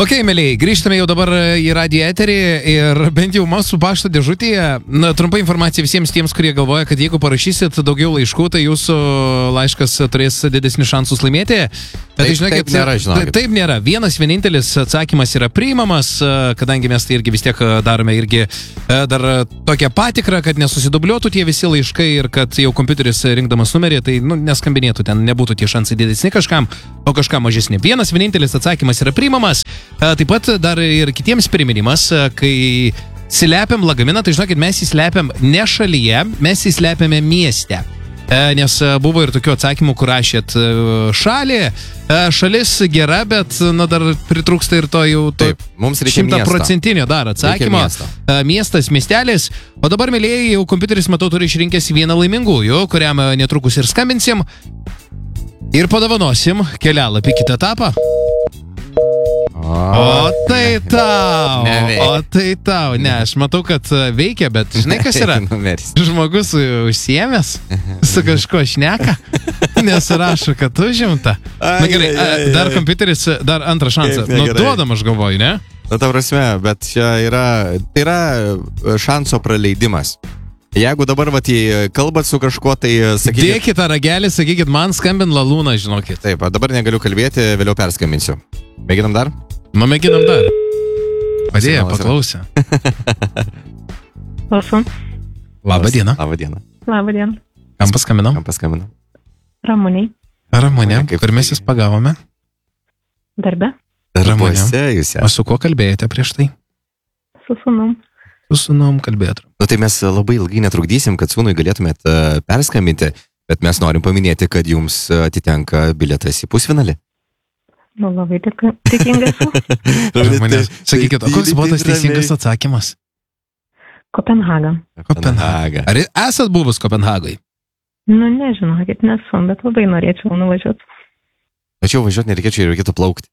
Ok, mėlyje, grįžtame jau dabar į radijo eterį ir bent jau mūsų pašto dėžutėje. Trumpa informacija visiems tiems, kurie galvoja, kad jeigu parašysit daugiau laiškų, tai jūsų laiškas turės didesnį šansus laimėti. Bet žinokit, taip nėra, žinokit. Taip nėra. Vienas vienintelis atsakymas yra priimamas, kadangi mes tai irgi vis tiek darome irgi dar tokią patikrą, kad nesusidubliuotų tie visi laiškai ir kad jau kompiuteris rinkdamas numerį, tai neskambinėtų, ten nebūtų tie šansai didesni kažkam, o kažkam mažesni. Vienas vienintelis atsakymas yra priimamas. Taip pat dar ir kitiems priminimas, kai slepiam lagaminą, tai žinokit, mes jį slepiam ne šalyje, mes jį slepiame mieste. Nes buvo ir tokių atsakymų, kur rašėt šalį, šalis gera, bet dar pritrūksta ir to jau to 100% dar atsakymo. Miestas, miestelis. O dabar, mėlyjeji, jau kompiuteris, matau, turi išrinkęs vieną laimingųjų, kuriam netrukus ir skambinsim. Ir padovanosim kelialapį kitą etapą. O tai tau, ne, aš matau, kad veikia, bet žinai, kas yra? Žmogus užsiėmęs, su kažko šneka, nesurašo, kad užimta. Na gerai, dar kompiuteris, dar antrą šansą. Duodam, aš galvoju, ne? Na, ta prasme, bet čia yra šanso praleidimas. Jeigu dabar kalbat su kažkuo, tai sakykit... Dėkit tą ragelį, sakykit, man skambin Lalūną, žinokit. Taip, dabar negaliu kalbėti, vėliau perskambinsiu. Mėginam dar? Mėginam dar. Padėjo, paklausė. Klausom. Labą dieną. Labą dieną. Labą dieną. Kam paskambinam? Ramūnei. Ramūnė, kur mes jūs pagavome? Darbe. Darbuose jūs. O su kuo kalbėjote prieš tai? Su sūnum. Su sūnum kalbėtum. Tai mes labai ilgai netrukdysim, kad sūnui galėtumėt perskambinti, bet mes norim paminėti, kad jums atitenka bilietas į pusfinalį. Labai tikingas. Sakykit, o koks buvo tas teisingas atsakymas? Kopenhaga. Ar esat buvus Kopenhagai? Nežinokit, nesu, bet labai norėčiau nuvažiuoti. Tačiau važiuoti nereikėčiau ir reikėtų plaukti.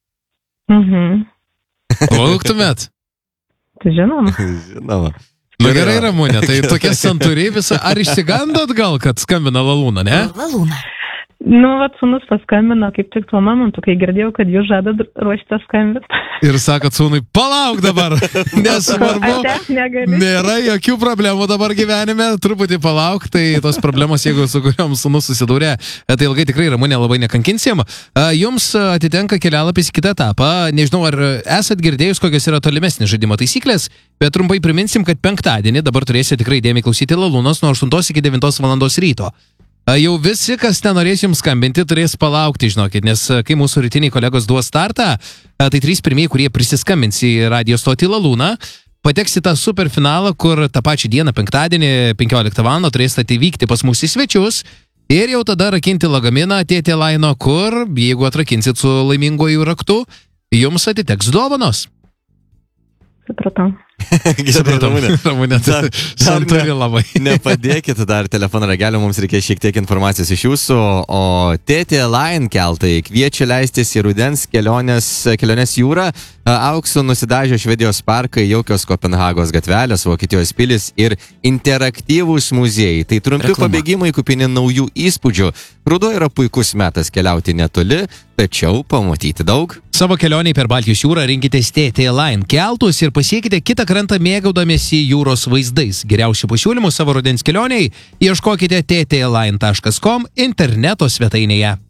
Plauktumėt? Tai žinoma. Na gerai, Ramūnė, tai tokia santūriai visa. Ar išsigandot gal, kad skambina Lalūną, ne? Lalūną. Sūnus paskambino kaip tik tuo momentu, kai girdėjau, kad jūs žadat ruošti skambinti. Ir sakot sūnui, palauk dabar, nesvarbu, nėra jokių problemų dabar gyvenime, truputį palauk, tai tos problemos, jeigu su kuriuom sūnus susidūrė, tai ilgai tikrai Ramūnė labai nekankinsim. Jums atitenka kelialapis į kitą etapą, nežinau, ar esat girdėjus, kokios yra tolimesnės žaidimo taisyklės, bet trumpai priminsim, kad penktadienį dabar turėsite tikrai dėmesį klausyti Lalūnos nuo 8 iki 9 valandos ryto. Jau visi, kas nenorės jums skambinti, turės palaukti, žinokit, nes kai mūsų rytiniai kolegos duos startą, tai 3 pirmieji, kurie prisiskambins į radio stotį Lalūną, pateks į tą superfinalą, kur tą pačią dieną, penktadienį, 15 val. Turėsite atvykti pas mūsų į svečius ir jau tada rakinti lagaminą TT Line, kur, jeigu atrakinsit su laiminguoju raktu, jums atiteks dovanos. Supratau. Ramūnė, santūri labai. Nepadėkit dar telefono ragelio, mums reikia šiek tiek informacijos iš jūsų, o TT Line keltai kviečia leistis į rudens keliones jūrą, auksu nusidažę Švedijos parkai, jaukios Kopenhagos gatvelės, Vokietijos pilis ir interaktyvūs muziejai. Tai trumpi pabėgimai kupini naujų įspūdžių. Ruduo yra puikus metas keliauti netoli, tačiau pamatyti daug. Savo kelioniai per Baltijos jūrą rinkitės TT Line keltus ir pasiekite kitą krantą mėgaudamiesi jūros vaizdais. Geriausių pasiūlymų savo rudens kelioniai ieškokite ttline.com interneto svetainėje.